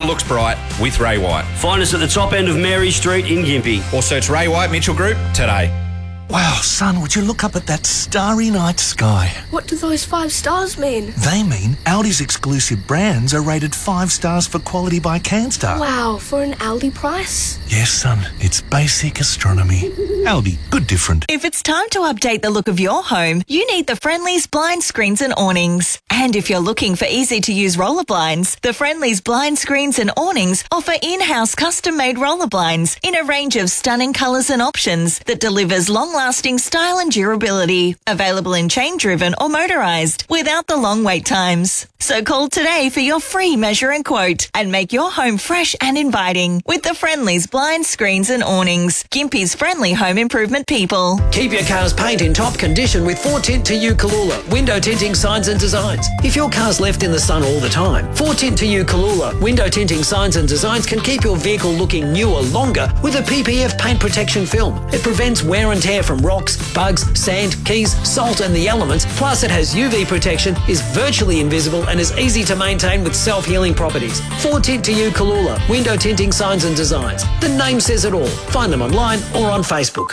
looks bright with Ray White. Find us at the top end of Mary Street in Gympie. Or search Ray White Mitchell Group today. Wow, son, would you look up at that starry night sky? What do those 5 stars mean? They mean Aldi's exclusive brands are rated 5 stars for quality by Canstar. Wow, for an Aldi price? Yes, son, it's basic astronomy. Aldi, good different. If it's time to update the look of your home, you need the Friendly's Blind Screens and Awnings. And if you're looking for easy-to-use roller blinds, the Friendly's Blind Screens and Awnings offer in-house custom-made roller blinds in a range of stunning colours and options that delivers long-lasting style and durability. Available in chain-driven or motorised, without the long wait times. So call today for your free measure and quote and make your home fresh and inviting with the Friendly's Blind Screens and Awnings. Gympie's friendly home improvement people. Keep your car's paint in top condition with 4Tint to You Kalula window tinting signs and designs. If your car's left in the sun all the time, 4Tint to You Kalula window tinting signs and designs can keep your vehicle looking newer longer with a PPF paint protection film. It prevents wear and tear from rocks, bugs, sand, keys, salt and the elements. Plus it has UV protection, is virtually invisible and is easy to maintain with self-healing properties. 4Tint to You Kalula window tinting signs and designs. The name says it all. Find them online or on Facebook.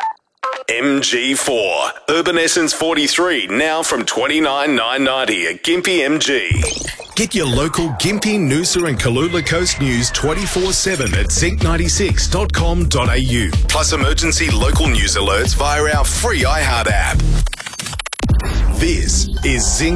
MG4 Urban Essence 43 now from $29,990 at Gympie MG. Get your local Gympie, Noosa and Kalula Coast news 24/7 at zinc96.com.au. Plus emergency local news alerts via our free iHeart app. This is Zinc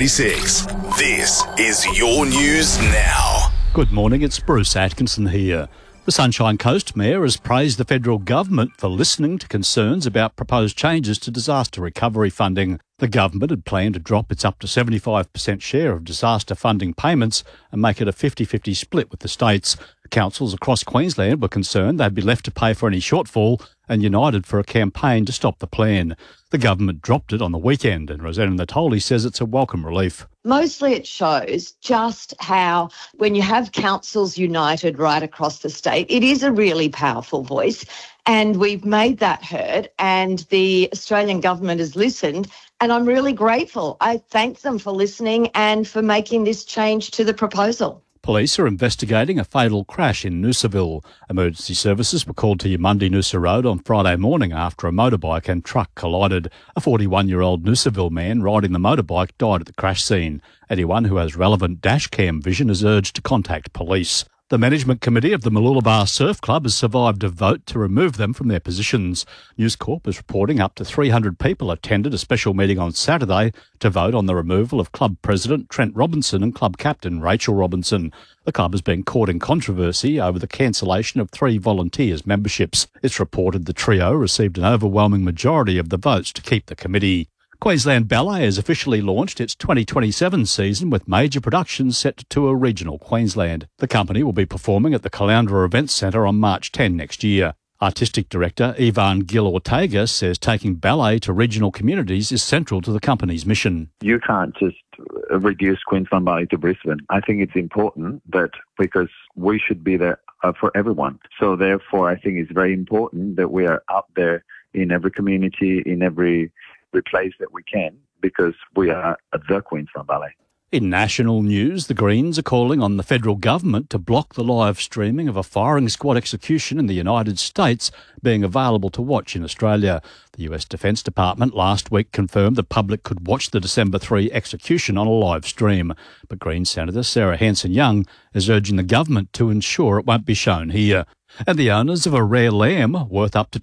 96. This is your news now. Good morning, it's Bruce Atkinson here. The Sunshine Coast Mayor has praised the federal government for listening to concerns about proposed changes to disaster recovery funding. The government had planned to drop its up to 75% share of disaster funding payments and make it a 50-50 split with the states. Councils across Queensland were concerned they'd be left to pay for any shortfall and united for a campaign to stop the plan. The government dropped it on the weekend and Rosanna Natoli says it's a welcome relief. Mostly it shows just how when you have councils united right across the state, it is a really powerful voice and we've made that heard and the Australian government has listened and I'm really grateful. I thank them for listening and for making this change to the proposal. Police are investigating a fatal crash in Noosaville. Emergency services were called to Yamundi Noosa Road on Friday morning after a motorbike and truck collided. A 41-year-old Noosaville man riding the motorbike died at the crash scene. Anyone who has relevant dash cam vision is urged to contact police. The management committee of the Mooloolaba Surf Club has survived a vote to remove them from their positions. News Corp is reporting up to 300 people attended a special meeting on Saturday to vote on the removal of club president Trent Robinson and club captain Rachel Robinson. The club has been caught in controversy over the cancellation of 3 volunteers' memberships. It's reported the trio received an overwhelming majority of the votes to keep the committee. Queensland Ballet has officially launched its 2027 season with major productions set to tour regional Queensland. The company will be performing at the Caloundra Events Centre on March 10 next year. Artistic director Ivan Gil Ortega says taking ballet to regional communities is central to the company's mission. You can't just reduce Queensland Ballet to Brisbane. I think it's important that because we should be there for everyone. So therefore, I think it's very important that we are up there in every community, in every place that we can, because we are the Queensland Ballet. In national news, the Greens are calling on the federal government to block the live streaming of a firing squad execution in the United States being available to watch in Australia. The US Defence Department last week confirmed the public could watch the December 3 execution on a live stream. But Green Senator Sarah Hanson-Young is urging the government to ensure it won't be shown here. And the owners of a rare lamb worth up to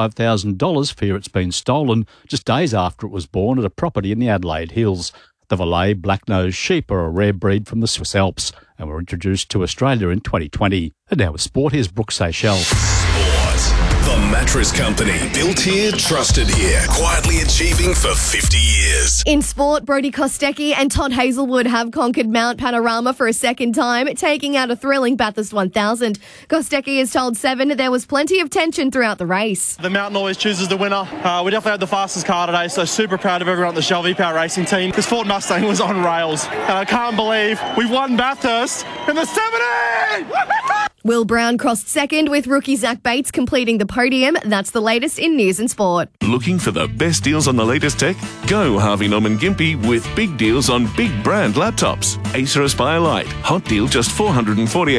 $25,000 fear it's been stolen just days after it was born at a property in the Adelaide Hills. The Valais black-nosed sheep are a rare breed from the Swiss Alps and were introduced to Australia in 2020. And now with sport, here's Brooke Seychelles. The Mattress Company. Built here, trusted here. Quietly achieving for 50 years. In sport, Brodie Kostecki and Todd Hazelwood have conquered Mount Panorama for a second time, taking out a thrilling Bathurst 1000. Kostecki has told Seven there was plenty of tension throughout the race. The mountain always chooses the winner. We definitely had the fastest car today, so super proud of everyone on the Shell V-Power racing team. This Ford Mustang was on rails, and I can't believe we've won Bathurst in the 70! Will Brown crossed second with rookie Zach Bates completing the podium. That's the latest in news and sport. Looking for the best deals on the latest tech? Go Harvey Norman Gympie with big deals on big brand laptops. Acer Aspire Lite, hot deal just $448.